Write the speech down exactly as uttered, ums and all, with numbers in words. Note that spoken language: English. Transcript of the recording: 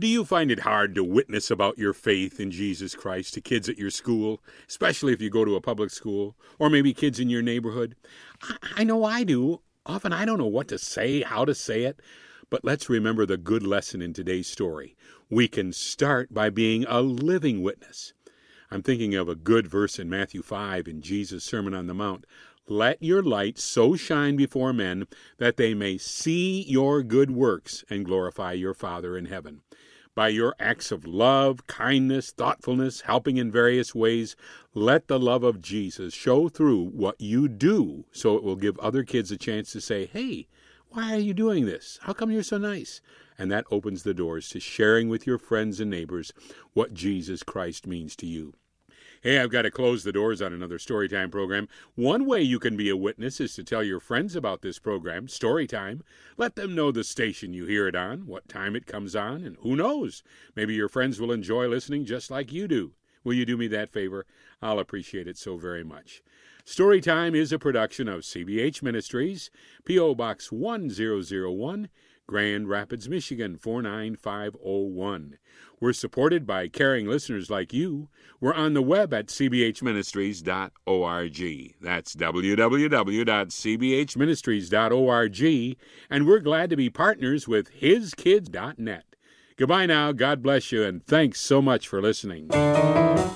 Do you find it hard to witness about your faith in Jesus Christ to kids at your school, especially if you go to a public school, or maybe kids in your neighborhood? I, I know I do. Often I don't know what to say, how to say it, but let's remember the good lesson in today's story. We can start by being a living witness. I'm thinking of a good verse in Matthew five in Jesus' Sermon on the Mount. Let your light so shine before men that they may see your good works and glorify your Father in heaven. By your acts of love, kindness, thoughtfulness, helping in various ways, let the love of Jesus show through what you do so it will give other kids a chance to say, hey, why are you doing this? How come you're so nice? And that opens the doors to sharing with your friends and neighbors what Jesus Christ means to you. Hey, I've got to close the doors on another Storytime program. One way you can be a witness is to tell your friends about this program, Storytime. Let them know the station you hear it on, what time it comes on, and who knows, maybe your friends will enjoy listening just like you do. Will you do me that favor? I'll appreciate it so very much. Storytime is a production of C B H Ministries, P O. Box one zero zero one, Grand Rapids, Michigan four nine five oh one. We're supported by caring listeners like you. We're on the web at c b h ministries dot org. That's w w w dot c b h ministries dot org. And we're glad to be partners with his kids dot net. Goodbye now. God bless you, and thanks so much for listening.